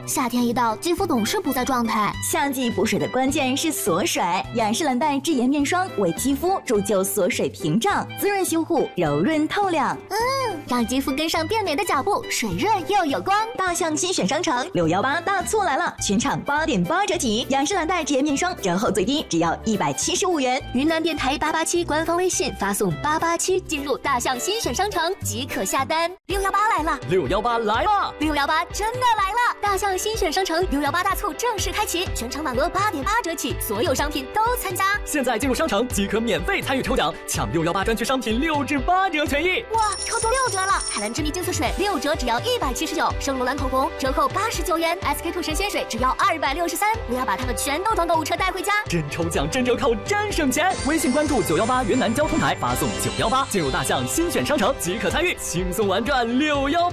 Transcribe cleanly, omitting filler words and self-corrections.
夏天一到，肌肤总是不在状态。 夏季补水的关键是锁水，雅诗兰黛智妍面霜为肌肤铸就锁水屏障，滋润修护，柔润透亮。 让肌肤跟上变美的脚步，水润又有光。 大象新选商城618大促来了，全场8.8折起，雅诗兰黛智妍面霜折后最低只要175元。 云南电台887官方微信发送887进入大象新选商城即可下单。618来了 ，618来了 ，618真的来了！大象新选商城618大促正式开启，全场满额8.8折起，所有商品都参加。 现在进入商城即可免费参与抽奖，抢618专区商品6至8折权益。 哇，抽中6折了！海蓝之谜净色水6折只要179，圣罗兰口红折扣89元，SK two 神仙水只要263。我要把它们全都从购物车带回家。 真抽奖，真折扣，真省钱！微信关注918云南交通台，发送918进入大象新选商城即可参与，轻松玩转618。